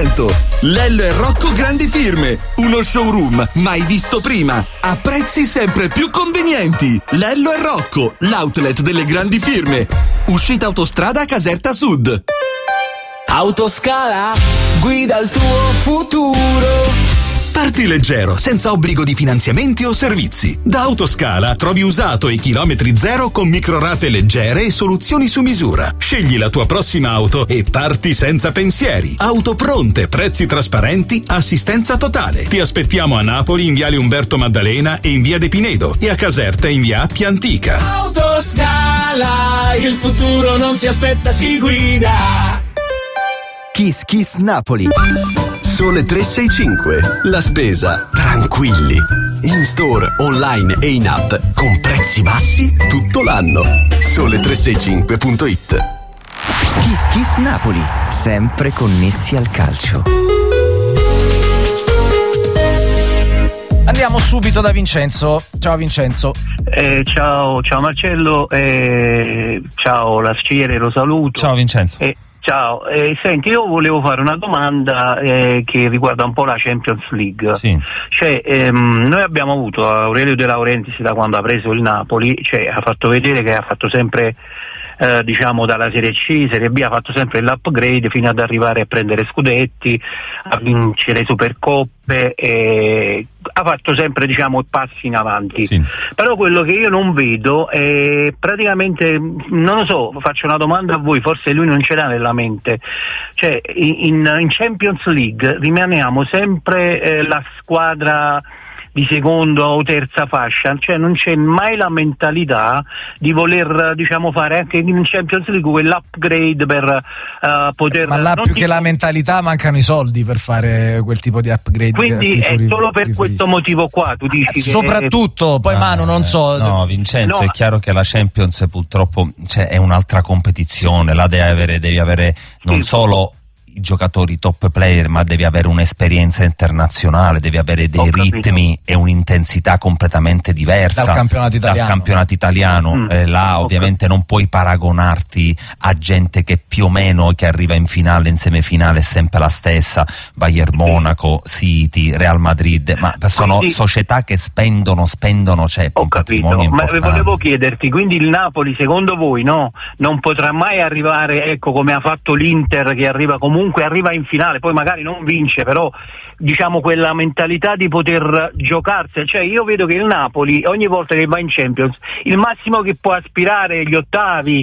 100%. Lello e Rocco Grandi Firme, uno showroom mai visto prima, a prezzi sempre più convenienti. Lello e Rocco, l'outlet delle grandi firme. Uscita autostrada Caserta Sud. Autoscala, guida il tuo futuro. Parti leggero, senza obbligo di finanziamenti o servizi. Da Autoscala trovi usato e chilometri zero con microrate leggere e soluzioni su misura. Scegli la tua prossima auto e parti senza pensieri. Auto pronte, prezzi trasparenti, assistenza totale. Ti aspettiamo a Napoli in viale Umberto Maddalena e in via De Pinedo e a Caserta in via Appia Antica. Autoscala, il futuro non si aspetta, si guida. Kiss Kiss Napoli. Sole 365. La spesa tranquilli. In store, online e in app con prezzi bassi tutto l'anno. Sole365.it. Kiss Kiss Napoli, sempre connessi al calcio. Andiamo subito da Vincenzo. Ciao Vincenzo. Ciao Marcello, ciao Lasciere, lo saluto. Ciao Vincenzo. Ciao, senti, io volevo fare una domanda che riguarda un po' la Champions League. Sì. Cioè, noi abbiamo avuto Aurelio De Laurentiis da quando ha preso il Napoli, cioè ha fatto vedere che ha fatto sempre diciamo dalla Serie C, Serie B, ha fatto sempre l'upgrade fino ad arrivare a prendere scudetti, a vincere Supercoppe, ha fatto sempre diciamo passi in avanti. Sì. Però quello che io non vedo è praticamente, non lo so, faccio una domanda a voi, forse lui non ce l'ha nella mente, cioè in Champions League rimaniamo sempre la squadra di seconda o terza fascia, cioè non c'è mai la mentalità di voler diciamo fare anche in Champions League quell'upgrade per poter. Ma là più che la mentalità mancano i soldi per fare quel tipo di upgrade. Quindi è solo per questo motivo qua tu dici soprattutto poi Manu non so. No Vincenzo, è chiaro che la Champions purtroppo è un'altra competizione, là devi avere non solo i giocatori top player, ma devi avere un'esperienza internazionale, devi avere dei ritmi e un'intensità completamente diversa dal campionato italiano. Là ovviamente non puoi paragonarti a gente che più o meno che arriva in finale, in semifinale è sempre la stessa, Bayern Monaco, City, Real Madrid, ma sono società che spendono un patrimonio importante. Ma volevo chiederti, quindi il Napoli secondo voi non potrà mai arrivare, ecco, come ha fatto l'Inter, che arriva in finale, poi magari non vince, però diciamo quella mentalità di poter giocarsela, cioè io vedo che il Napoli ogni volta che va in Champions il massimo che può aspirare gli ottavi,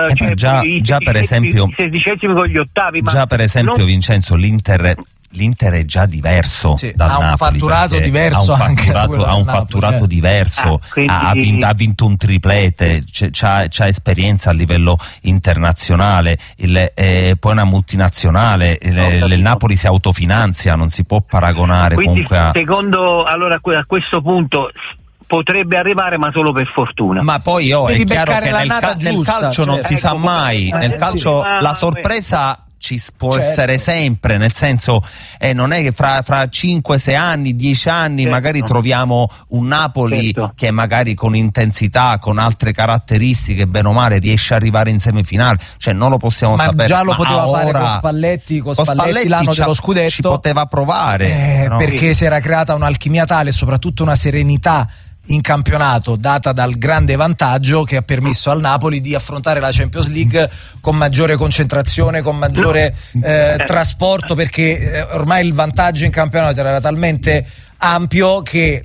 già per esempio i sedicesimi con gli ottavi, già per esempio Vincenzo l'Inter è già diverso dal Napoli, ha un fatturato diverso, ha un fatturato diverso, ha vinto un triplete, c'ha esperienza a livello internazionale, poi una multinazionale, il Napoli si autofinanzia, non si può paragonare. Quindi comunque secondo allora a questo punto potrebbe arrivare, ma solo per fortuna. Ma poi è chiaro che nel calcio non si sa mai, nel calcio la sorpresa ci può essere sempre, nel senso non è che fra 5-6 anni, 10 anni magari troviamo un Napoli che magari con intensità, con altre caratteristiche, bene o male riesce a arrivare in semifinale, cioè non lo possiamo sapere. Già lo poteva fare con Spalletti l'anno dello scudetto, ci poteva provare, perché si era creata un'alchimia tale e soprattutto una serenità in campionato data dal grande vantaggio che ha permesso al Napoli di affrontare la Champions League con maggiore concentrazione, con maggiore trasporto, perché ormai il vantaggio in campionato era talmente ampio che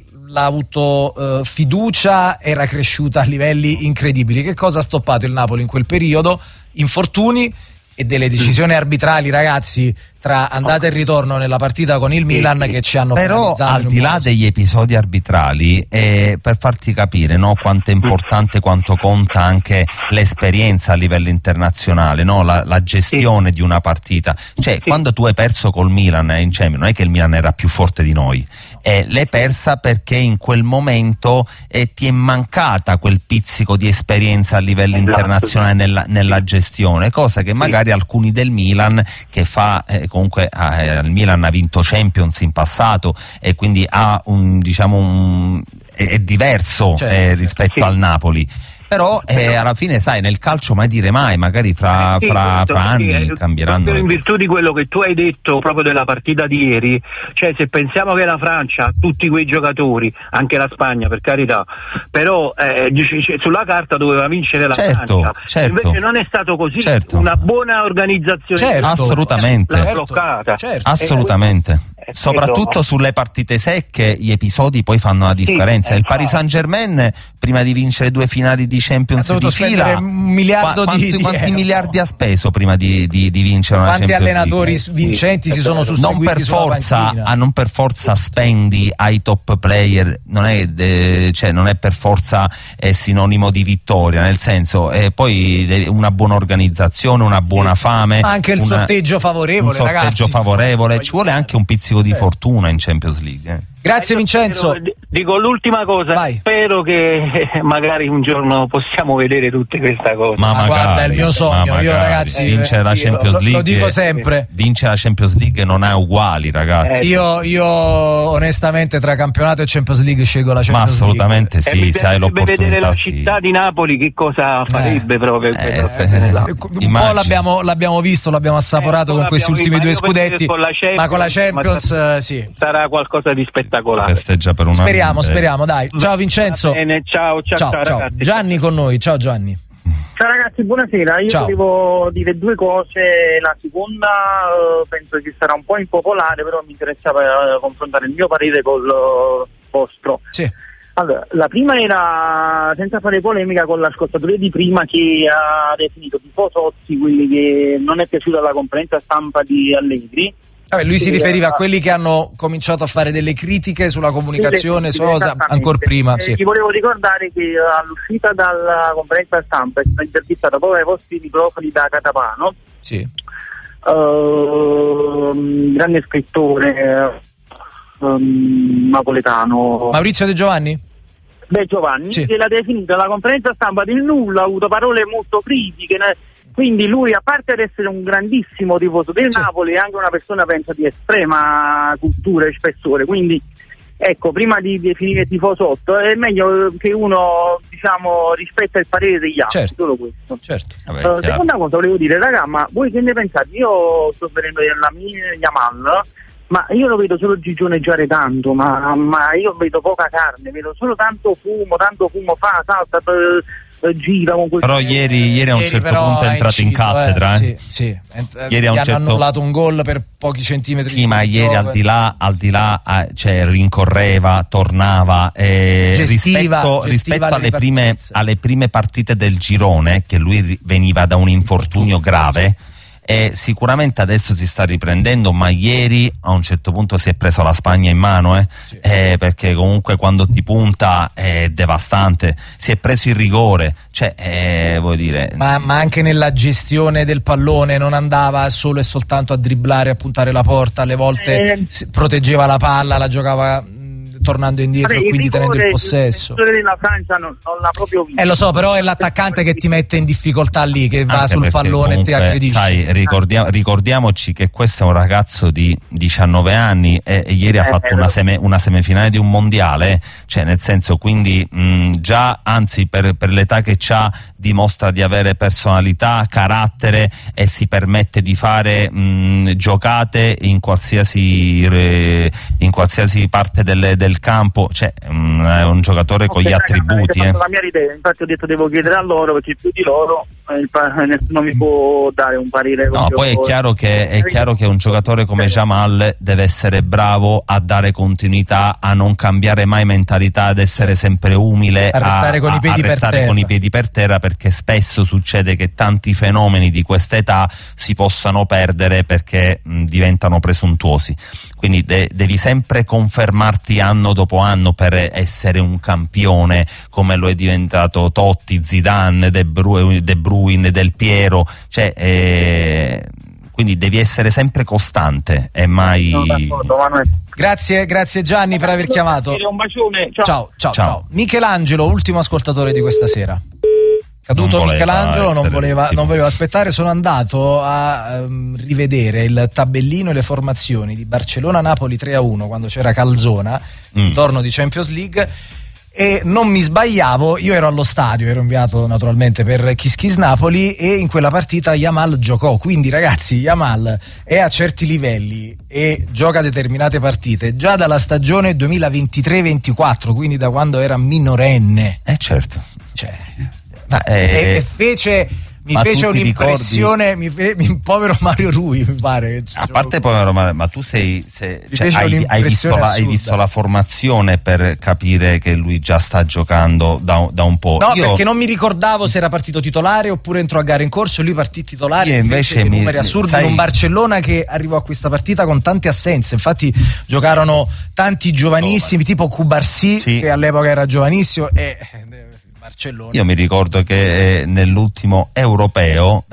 l'autofiducia era cresciuta a livelli incredibili. Che cosa ha stoppato il Napoli in quel periodo? Infortuni e delle decisioni arbitrali, ragazzi, tra andata e ritorno nella partita con il Milan che ci hanno penalizzato. Però al di là degli episodi arbitrali, per farti capire quanto è importante, quanto conta anche l'esperienza a livello internazionale, la gestione di una partita, cioè quando tu hai perso col Milan in Champions, non è che il Milan era più forte di noi, l'hai persa perché in quel momento ti è mancata quel pizzico di esperienza a livello internazionale nella gestione, cosa che magari alcuni del Milan, che comunque il Milan ha vinto Champions in passato e quindi ha è diverso rispetto al Napoli. Però alla fine, sai, nel calcio mai dire mai, magari fra anni cambieranno. In virtù di quello che tu hai detto proprio della partita di ieri, cioè se pensiamo che la Francia, tutti quei giocatori, anche la Spagna per carità, però sulla carta doveva vincere la Francia, invece non è stato così, una buona organizzazione assolutamente l'ha bloccata, assolutamente. Soprattutto sulle partite secche gli episodi poi fanno la differenza. Il Paris Saint-Germain, prima di vincere 2 finali di Champions di fila, quanti miliardi ha speso prima di vincere una quanti Champions allenatori League? vincenti si sono susseguiti non per forza spendi ai top player, non è per forza sinonimo di vittoria, nel senso poi una buona organizzazione, una buona fame, anche il sorteggio favorevole, favorevole, ci vuole anche un pizzico di fortuna in Champions League. Grazie Vincenzo. Dico l'ultima cosa, spero che magari un giorno possiamo vedere tutte queste cose. Ma guarda, è il mio sogno, io ragazzi vincere la Champions League, lo dico sempre, vincere la Champions League non ha uguali, ragazzi. Io onestamente tra campionato e Champions League scelgo la Champions League. Ma assolutamente sì, se hai l'opportunità. Vedere la città di Napoli che cosa farebbe proprio un po' l'abbiamo visto, l'abbiamo assaporato con questi ultimi 2 scudetti, ma con la Champions sarà qualcosa di spettacolare. Festeggia per una Speriamo, dai. Ciao Vincenzo. Bene, ciao ragazzi. Gianni con noi, ciao Gianni. Ciao ragazzi, buonasera. Io volevo dire 2 cose. La seconda penso che sarà un po' impopolare, però mi interessava confrontare il mio parere col vostro. Sì. Allora, la prima era, senza fare polemica, con l'ascoltatore di prima che ha definito tifosozzi quelli che non è piaciuta la conferenza stampa di Allegri. Lui si riferiva a quelli che hanno cominciato a fare delle critiche sulla comunicazione, ancora prima. Ti volevo ricordare che all'uscita dalla conferenza stampa è stata intervistata proprio ai vostri microfoni da Catapano. Sì. Grande scrittore napoletano. Maurizio De Giovanni? Giovanni, che l'ha definita la conferenza stampa del nulla, ha avuto parole molto critiche. Quindi lui, a parte ad essere un grandissimo tifoso del Napoli, è anche una persona, penso, di estrema cultura e spessore. Quindi, ecco, prima di definire tifosotto, è meglio che uno, rispetta il parere degli altri, solo questo. Seconda cosa, volevo dire, raga, ma voi che ne pensate? Io sto vedendo la mia Yamal, ma io lo vedo solo gigioneggiare tanto, ma io vedo poca carne, vedo solo tanto fumo salta, gira con quel. Però ieri a un certo punto è entrato in cattedra. Ieri hanno annullato un gol per pochi centimetri. Sì, ma ieri al di là rincorreva, tornava, rispetto alle prime partite del girone, che lui veniva da un infortunio grave. Sicuramente adesso si sta riprendendo, ma ieri a un certo punto si è preso la Spagna in mano, perché comunque quando ti punta è devastante. Si è preso il rigore, vuol dire. Ma anche nella gestione del pallone non andava solo e soltanto a dribblare, a puntare la porta, alle volte proteggeva la palla, la giocava tornando indietro, quindi tenendo il possesso. La Francia non l'ha proprio visto. Lo so, però è l'attaccante che ti mette in difficoltà lì, che va sul pallone e ti aggredisce. Sai, ricordiamoci che questo è un ragazzo di 19 anni e ieri ha fatto una semifinale di un mondiale, nel senso, quindi già, anzi per l'età che c'ha, dimostra di avere personalità, carattere e si permette di fare giocate in qualsiasi parte del campo, è un giocatore con gli attributi. La mia idea, infatti ho detto devo chiedere a loro, perché più di loro nessuno mi può dare un parere. No, poi è chiaro che un giocatore come Jamal deve essere bravo a dare continuità, a non cambiare mai mentalità, ad essere sempre umile, a restare con i piedi per terra, perché spesso succede che tanti fenomeni di questa età si possano perdere perché diventano presuntuosi. Quindi devi sempre confermarti anno dopo anno per essere un campione, come lo è diventato Totti, Zidane, De Bruyne, Del Piero, quindi devi essere sempre costante e mai. Grazie Gianni per aver chiamato. Un bacione. Ciao. Michelangelo, ultimo ascoltatore di questa sera. Caduto Michelangelo, non voleva aspettare. Sono andato a rivedere il tabellino e le formazioni di Barcellona-Napoli 3-1 quando c'era Calzona, intorno di Champions League, e non mi sbagliavo, io ero allo stadio, ero inviato naturalmente per Kiss Kiss Napoli e in quella partita Yamal giocò, quindi ragazzi Yamal è a certi livelli e gioca determinate partite già dalla stagione 2023-24, quindi da quando era minorenne. Certo. Cioè, e fece... Mi fece un'impressione, povero Mario Rui, mi pare. A parte povero Mario, ma tu hai visto la formazione per capire che lui già sta giocando da un po'. No, perché non mi ricordavo se era partito titolare oppure entrò a gara in corso, lui partì titolare e invece dei numeri assurdi in un Barcellona che arrivò a questa partita con tante assenze. Infatti giocarono tanti giovanissimi, tipo Cubarsí, che all'epoca era giovanissimo, e Barcellona. Io mi ricordo che nell'ultimo europeo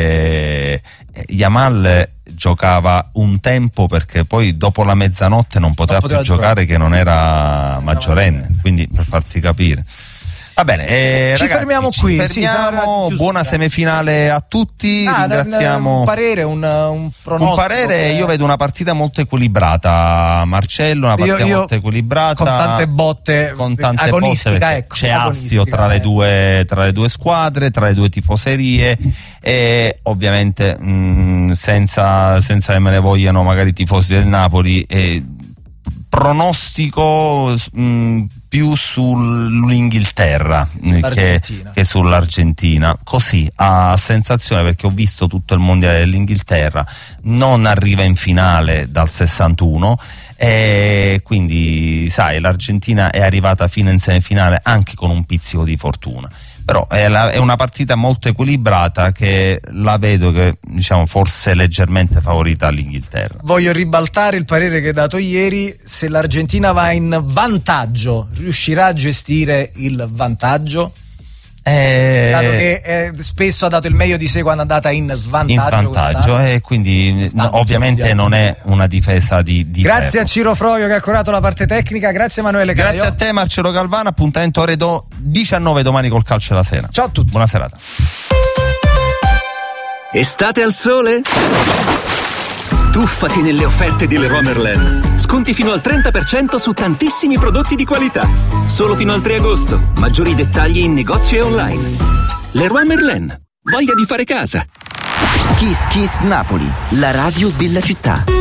Yamal giocava un tempo perché poi dopo la mezzanotte non poteva più giocare, che non era maggiorenne, quindi per farti capire. Va bene, ci ragazzi, fermiamo qui. Buona semifinale a tutti. Ringraziamo. Un parere, un pronostico. Un parere, io vedo una partita molto equilibrata, Marcello, una partita molto equilibrata. Con tante botte, agonistica, ecco. C'è astio tra le due squadre, tra le due tifoserie e ovviamente senza che me ne vogliano magari i tifosi del Napoli, pronostico più sull'Inghilterra che sull'Argentina, così a sensazione, perché ho visto tutto il mondiale dell'Inghilterra, non arriva in finale dal 61 e quindi sai, l'Argentina è arrivata fino in semifinale anche con un pizzico di fortuna. Però è una partita molto equilibrata che la vedo che, diciamo, forse leggermente favorita all'Inghilterra. Voglio ribaltare il parere che hai dato ieri: se l'Argentina va in vantaggio, riuscirà a gestire il vantaggio? Dato che spesso ha dato il meglio di sé quando è andata in svantaggio e quindi ovviamente non è una difesa di grazie ferro. A Ciro Froio che ha curato la parte tecnica, grazie Emanuele Caraio. Grazie a te Marcello Galvano, appuntamento ore 19 domani col calcio della sera. Ciao a tutti, buona serata. Estate al sole? Tuffati nelle offerte di Leroy Merlin. Sconti fino al 30% su tantissimi prodotti di qualità. Solo fino al 3 agosto. Maggiori dettagli in negozio e online. Leroy Merlin. Voglia di fare casa. Kiss Kiss Napoli, la radio della città.